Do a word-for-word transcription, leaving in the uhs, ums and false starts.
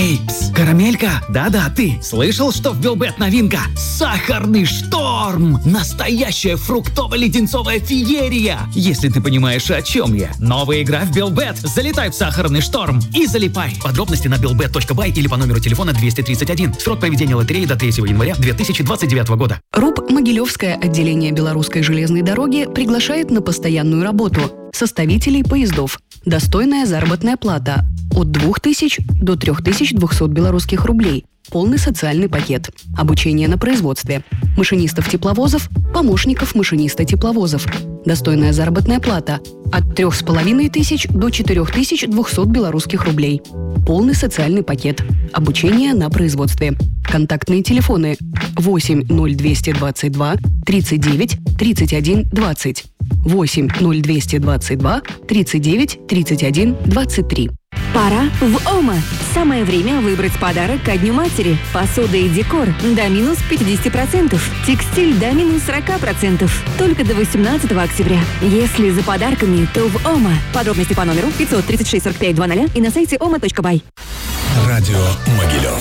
Эй, пс, карамелька, да-да, ты слышал, что в Белбет новинка? Сахарный шторм! Настоящая фруктово-леденцовая феерия! Если ты понимаешь, о чем я. Новая игра в Белбет. Залетай в сахарный шторм и залипай. Подробности на билбет точка бай или по номеру телефона двести тридцать один. Срок проведения лотереи до третьего января две тысячи двадцать девятого года. РУП «Могилевское отделение Белорусской железной дороги» приглашает на постоянную работу составителей поездов. Достойная заработная плата от двух тысяч до трёх тысяч двухсот белорусских рублей. Полный социальный пакет. Обучение на производстве. Машинистов тепловозов, помощников машиниста тепловозов. Достойная заработная плата от трёх с половиной тысяч до четырёх тысяч двухсот белорусских рублей. Полный социальный пакет. Обучение на производстве. Контактные телефоны восемь ноль двести двадцать два тридцать девять тридцать один двадцать. восемь ноль двести двадцать два тридцать девять тридцать один двадцать три. Пора в ОМА. Самое время выбрать подарок ко Дню матери. Посуда и декор до минус пятьдесят процентов. Текстиль до минус сорок процентов. Только до восемнадцатого октября. Если за подарками, то в ОМА. Подробности по номеру пятьсот тридцать шесть сорок пять двадцать и на сайте ома точка бай. Радио Могилев.